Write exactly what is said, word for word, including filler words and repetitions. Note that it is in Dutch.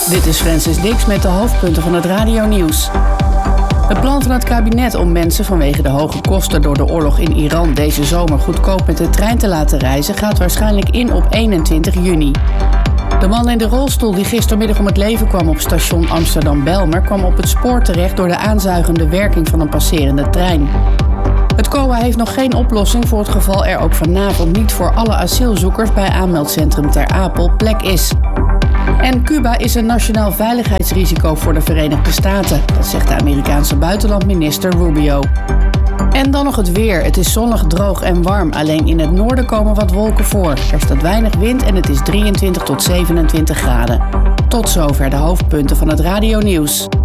Dit is Francis Dix met de hoofdpunten van het radionieuws. Het plan van het kabinet om mensen vanwege de hoge kosten door de oorlog in Iran deze zomer goedkoop met de trein te laten reizen gaat waarschijnlijk in op eenentwintig juni. De man in de rolstoel die gistermiddag om het leven kwam op station Amsterdam-Belmer kwam op het spoor terecht door de aanzuigende werking van een passerende trein. Het C O A heeft nog geen oplossing voor het geval er ook vanavond niet voor alle asielzoekers bij aanmeldcentrum Ter Apel plek is. En Cuba is een nationaal veiligheidsrisico voor de Verenigde Staten, dat zegt de Amerikaanse buitenlandminister Rubio. En dan nog het weer. Het is zonnig, droog en warm. Alleen in het noorden komen wat wolken voor. Er staat weinig wind en het is drieëntwintig tot zevenentwintig graden. Tot zover de hoofdpunten van het radionieuws.